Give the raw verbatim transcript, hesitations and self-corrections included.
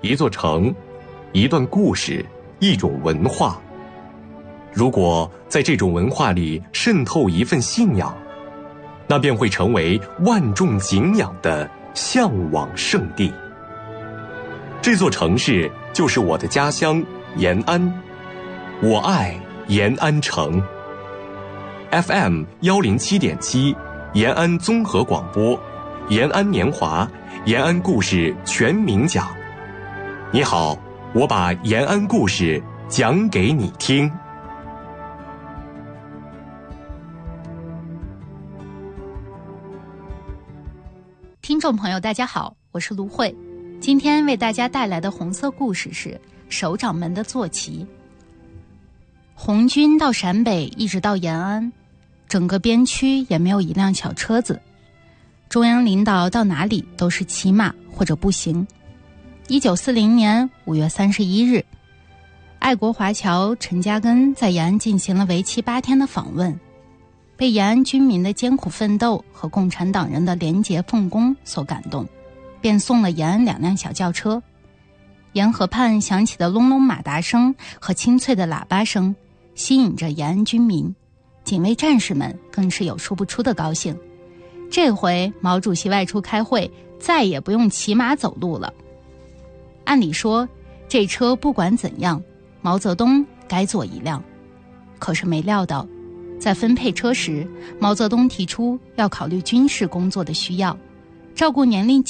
一座城，一段故事，一种文化。如果在这种文化里渗透一份信仰，那便会成为万众敬仰的向往圣地。这座城市就是我的家乡延安，我爱延安城。F M 幺零七点七，延安综合广播，延安年华，延安故事全民讲。你好，我把延安故事讲给你听。 听众朋友大家好，我是卢慧，今天为大家带来的红色故事是首长们的坐骑。红军到陕北一直到延安，整个边区也没有一辆小车子，中央领导到哪里都是骑马或者步行。一九四零年五月三十一日，爱国华侨陈嘉庚在延安进行了为期八天的访问，被延安军民的艰苦奋斗和共产党人的廉洁奉公所感动，便送了延安两辆小轿车。沿河畔响起的隆隆马达声和清脆的喇叭声吸引着延安军民，警卫战士们更是有说不出的高兴。这回毛主席外出开会，再也不用骑马走路了。按理说，这车不管怎样，毛泽东该坐一辆。可是没料到，在分配车时，毛泽东提出要考虑军事工作的需要，照顾年龄